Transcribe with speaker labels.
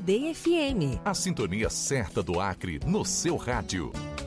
Speaker 1: Day FM.
Speaker 2: A sintonia certa do Acre no seu rádio.